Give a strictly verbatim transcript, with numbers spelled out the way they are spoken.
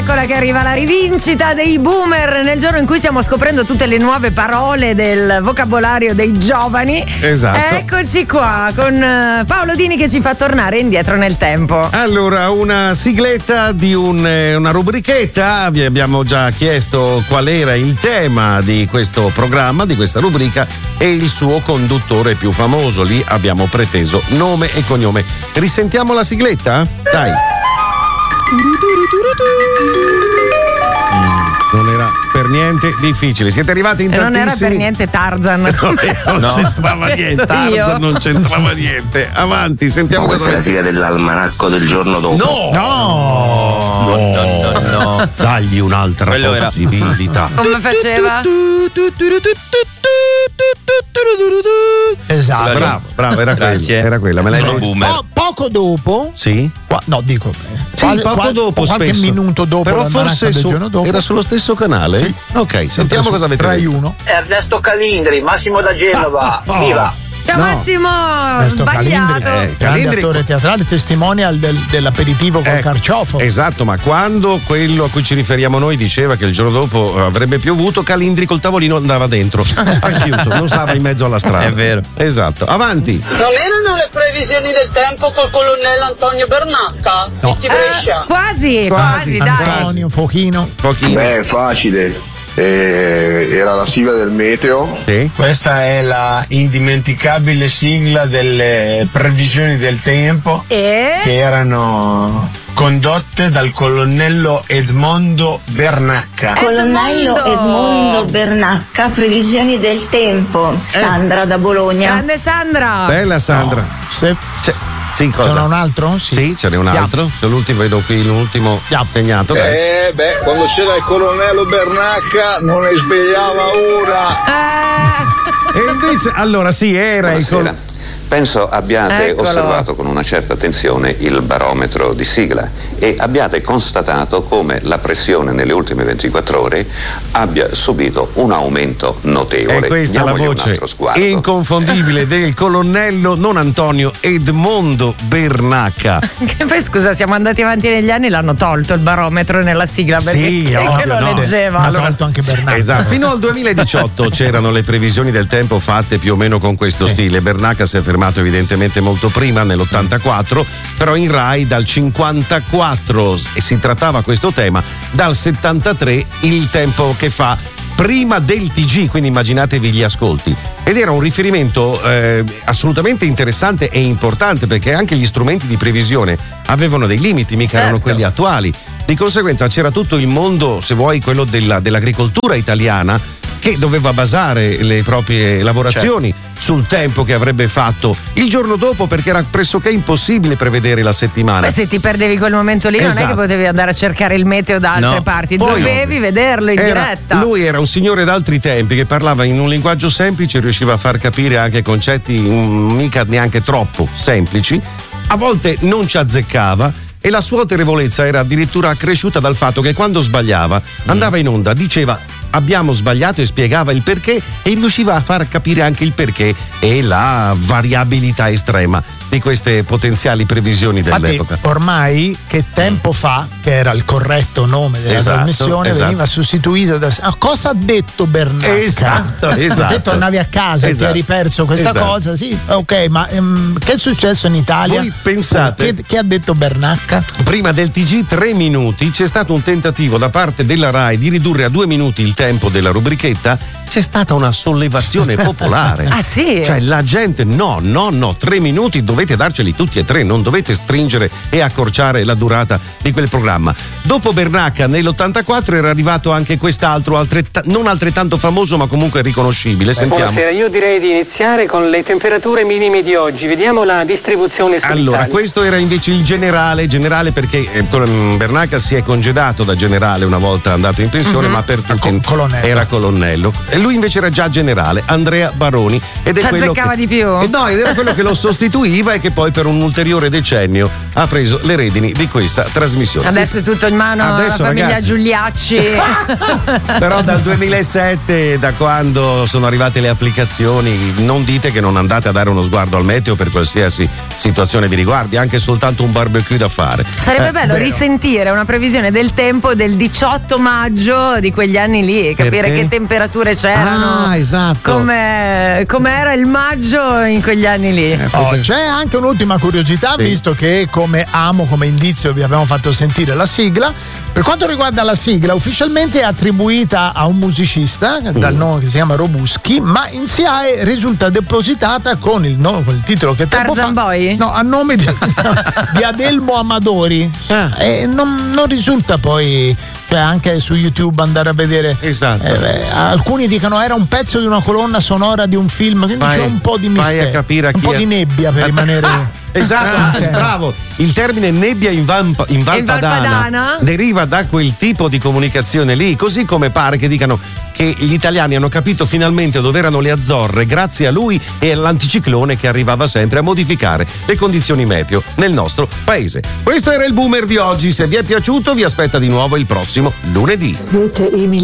Eccola che arriva la rivincita dei boomer nel giorno in cui stiamo scoprendo tutte le nuove parole del vocabolario dei giovani. Esatto. Eccoci qua con Paolo Dini che ci fa tornare indietro nel tempo. Allora, una sigletta di un, una rubrichetta. Vi abbiamo già chiesto qual era il tema di questo programma, di questa rubrica, e il suo conduttore più famoso. Lì abbiamo preteso nome e cognome. Risentiamo la sigletta? Dai. Non era per niente difficile. Siete arrivati in e tantissimi. Non era per niente Tarzan. Non, non no. c'entrava niente. Tarzan non c'entrava niente. Avanti, sentiamo questa cosa è la sigla dell'almanacco del giorno dopo. No! No! No, no, no, no. Dagli un'altra Quello possibilità. Era... Come faceva? Esatto. Bravo, bravo, era Grazie. quella. Era quella. Me l'hai Sono detto? boomer. Po- poco dopo, Sì? qua- no, dico Sì, qual- poco qual- dopo, qualche spesso. minuto dopo, Però l'almanacco forse del su- giorno dopo. era sullo stesso canale? Sì. Ok, sentiamo cosa avete Rai detto. uno. Ernesto Calindri, Massimo da Genova, Ah, oh. viva! Ciao No. Massimo, Ernesto sbagliato. Calindri, Eh, grande Calindri- attore teatrale, testimonial del- dell'aperitivo col Ecco, carciofo. Esatto, ma quando quello a cui ci riferiamo noi diceva che il giorno dopo avrebbe piovuto, Calindri col tavolino andava dentro, ha chiuso, non stava in mezzo alla strada. È vero. Esatto, avanti. Non erano le previsioni del tempo col colonnello Antonio Bernacca? No. Di Brescia? Eh, quasi, quasi, Quasi. dai. Antonio, Fochino. Pochino. Beh, facile. Eh, era la sigla del meteo. Sì. Questa è la indimenticabile sigla delle previsioni del tempo E? che erano condotte dal colonnello Edmondo Bernacca. Colonnello Edmondo Bernacca, previsioni del tempo. Sandra da Bologna. Grande Sandra. Bella Sandra. Se, C'è, sì, ce cosa? n'è un altro? Sì. Sì, ce n'è un altro. Se l'ultimo vedo qui l'ultimo impegnato. Dai. Eh, beh, quando c'era il colonnello Bernacca non ne svegliava una. Eh. E invece, allora sì, era il col- Penso abbiate Eccolo. osservato con una certa attenzione il barometro di sigla e abbiate constatato come la pressione nelle ultime ventiquattro ore abbia subito un aumento notevole. E questa è la Diamogli un voce altro sguardo. inconfondibile del colonnello, non Antonio, Edmondo Bernacca. Che poi scusa, siamo andati avanti negli anni, l'hanno tolto il barometro nella sigla perché Sì, chi è ovvio, che lo no. leggeva? Ha tolto anche Bernacca. Esatto. Fino al duemiladiciotto c'erano le previsioni del tempo fatte più o meno con questo Sì. stile. Bernacca si è fermato evidentemente molto prima, nell'ottantaquattro, però in Rai dal cinquantaquattro, e si trattava questo tema, dal settantatré il tempo che fa prima del T G, quindi immaginatevi gli ascolti. Ed era un riferimento eh, assolutamente interessante e importante, perché anche gli strumenti di previsione avevano dei limiti, mica Certo. erano quelli attuali. Di conseguenza c'era tutto il mondo, se vuoi, quello della, dell'agricoltura italiana, che doveva basare le proprie lavorazioni sul tempo che avrebbe fatto il giorno dopo, perché era pressoché impossibile prevedere la settimana. Beh, se ti perdevi quel momento lì non è Esatto. che potevi andare a cercare il meteo da altre No. parti, Poi, dovevi vederlo in Era- diretta. Lui era un signore d'altri tempi che parlava in un linguaggio semplice e riusciva a far capire anche concetti mm, mica neanche troppo semplici. A volte non ci azzeccava e la sua autorevolezza era addirittura accresciuta dal fatto che quando sbagliava andava in onda, diceva abbiamo sbagliato e spiegava il perché, e riusciva a far capire anche il perché e la variabilità estrema di queste potenziali previsioni Infatti, dell'epoca. ormai che tempo fa, che era il corretto nome della Esatto, trasmissione, esatto. veniva sostituito da. Ah, cosa ha detto Bernacca? Esatto, Ha esatto. detto tornavi a casa e ti Esatto. hai riperso questa Esatto. cosa? Sì, ok, ma ehm, che è successo in Italia? Voi pensate- Che, che ha detto Bernacca? Prima del T G tre minuti c'è stato un tentativo da parte della Rai di ridurre a due minuti il tempo della rubrichetta. C'è stata una sollevazione popolare. Ah, sì? Cioè la gente no, no, no, tre minuti dovete darceli tutti e tre, non dovete stringere e accorciare la durata di quel programma. Dopo Bernacca nell'ottantaquattro era arrivato anche quest'altro, altretta- non altrettanto famoso ma comunque riconoscibile. Sentiamo. Buonasera, io direi di iniziare con le temperature minime di oggi. Vediamo la distribuzione su Allora, Italia. questo era invece il generale, generale perché eh, con- Bernacca si è congedato da generale una volta andato in pensione, Mhm. ma per tutti Co- colonnello. era colonnello. E lui invece era già generale, Andrea Baroni. Ed è Ci quello azzeccava che, di più? Eh no, ed era quello che lo sostituiva Dov'è che poi per un ulteriore decennio ha preso le redini di questa trasmissione. Adesso è tutto in mano alla Adesso, famiglia ragazzi. Giuliacci. Però dal duemilasette, da quando sono arrivate le applicazioni, non dite che non andate a dare uno sguardo al meteo per qualsiasi situazione vi riguardi, anche soltanto un barbecue da fare. Sarebbe Eh, bello vero. risentire una previsione del tempo del diciotto maggio di quegli anni lì, capire Perché? che temperature c'erano. Ah, esatto. Come com'era il maggio in quegli anni lì. Oh, c'è anche un'ultima curiosità, Sì. visto che come amo, come indizio vi abbiamo fatto sentire la sigla. Per quanto riguarda la sigla, ufficialmente è attribuita a un musicista dal nome che si chiama Robuschi, ma in S I A E risulta depositata con il, no, con il titolo che tempo Tarzan fa, Boy? no, a nome di, di Adelmo Amadori. Ah. E non, non risulta poi, cioè anche su YouTube andare a vedere. Esatto. Eh, beh, alcuni dicono era un pezzo di una colonna sonora di un film, quindi Vai- c'è un po' di vai mistero, a capire a un chi po' è. di nebbia per rimanere. Esatto, Eh, bravo. Il termine nebbia in, Van- in Val In Val Padana Padana? deriva da quel tipo di comunicazione lì, così come pare che dicano che gli italiani hanno capito finalmente dove erano le Azzorre grazie a lui e all'anticiclone che arrivava sempre a modificare le condizioni meteo nel nostro paese. Questo era il Boomer di oggi, se vi è piaciuto vi aspetta di nuovo il prossimo lunedì. Siete i